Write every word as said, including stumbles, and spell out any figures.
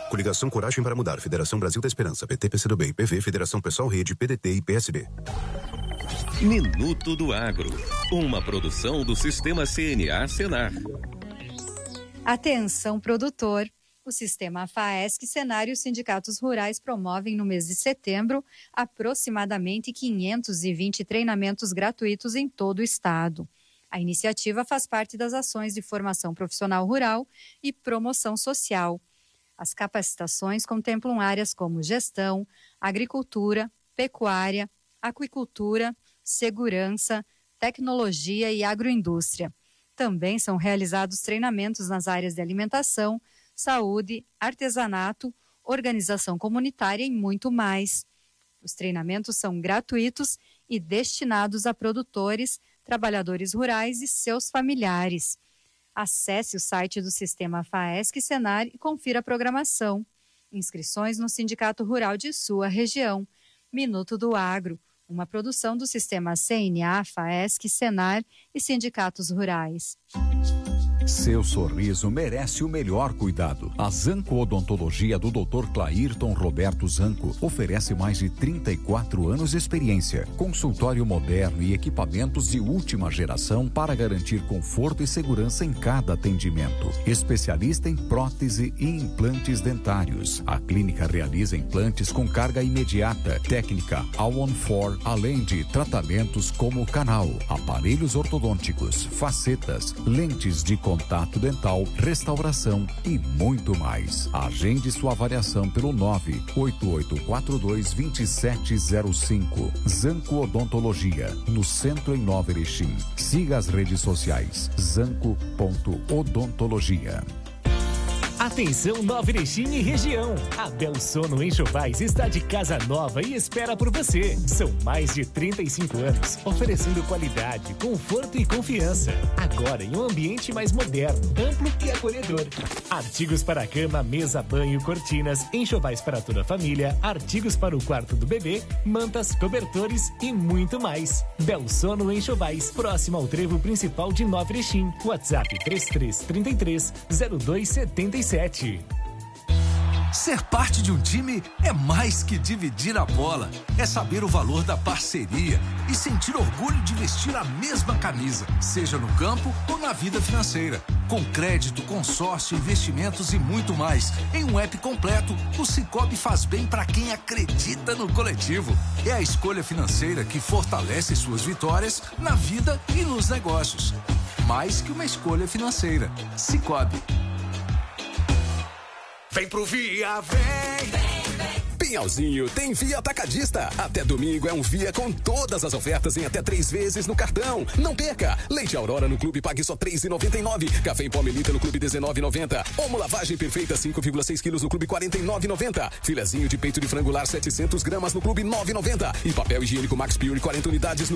Coligação Coragem para Mudar, Federação Brasil da Esperança, P T, P C do B, P V, Federação Pessoal Rede, P D T e P S B. Minuto do Agro, uma produção do Sistema C N A Senar. Atenção, produtor! O Sistema FAESC, Senar e os sindicatos rurais promovem no mês de setembro aproximadamente quinhentos e vinte treinamentos gratuitos em todo o estado. A iniciativa faz parte das ações de formação profissional rural e promoção social. As capacitações contemplam áreas como gestão, agricultura, pecuária, aquicultura, segurança, tecnologia e agroindústria. Também são realizados treinamentos nas áreas de alimentação, saúde, artesanato, organização comunitária e muito mais. Os treinamentos são gratuitos e destinados a produtores, trabalhadores rurais e seus familiares. Acesse o site do Sistema FAESC Senar e confira a programação. Inscrições no Sindicato Rural de sua região. Minuto do Agro, uma produção do Sistema C N A, FAESC, Senar e sindicatos rurais. Seu sorriso merece o melhor cuidado. A Zanco Odontologia do doutor Clairton Roberto Zanco oferece mais de trinta e quatro anos de experiência, consultório moderno e equipamentos de última geração para garantir conforto e segurança em cada atendimento. Especialista em prótese e implantes dentários. A clínica realiza implantes com carga imediata, técnica All-on four, além de tratamentos como canal, aparelhos ortodônticos, facetas, lentes de contato contato dental, restauração e muito mais. Agende sua avaliação pelo nove oito oito quatro dois, dois sete zero cinco. Zanco Odontologia, no centro em Nova Erechim. Siga as redes sociais zanco ponto odontologia. Atenção, Nova Erechim e região. A Belsono Enxovais está de casa nova e espera por você. São mais de trinta e cinco anos, oferecendo qualidade, conforto e confiança. Agora em um ambiente mais moderno, amplo e acolhedor. Artigos para a cama, mesa, banho, cortinas, enxovais para toda a família, artigos para o quarto do bebê, mantas, cobertores e muito mais. Belsono Enxovais, próximo ao trevo principal de Nova Erechim. WhatsApp três três três três, zero dois sete sete. Ser parte de um time é mais que dividir a bola. É saber o valor da parceria e sentir orgulho de vestir a mesma camisa, seja no campo ou na vida financeira. Com crédito, consórcio, investimentos e muito mais. Em um app completo, o Sicoob faz bem para quem acredita no coletivo. É a escolha financeira que fortalece suas vitórias na vida e nos negócios. Mais que uma escolha financeira. Sicoob. Vem pro Via, vem! Vem, vem! Pinhalzinho tem Via Atacadista. Até domingo é um Via com todas as ofertas em até três vezes no cartão. Não perca! Leite Aurora no Clube pague só três reais e noventa e nove centavos. Café em pó Melita no Clube dezenove reais e noventa centavos. Omo lavagem perfeita cinco vírgula seis quilos no Clube quarenta e nove reais e noventa centavos. Filezinho de peito de frango lar setecentos gramas no Clube nove reais e noventa centavos. E papel higiênico Max Pure quarenta unidades no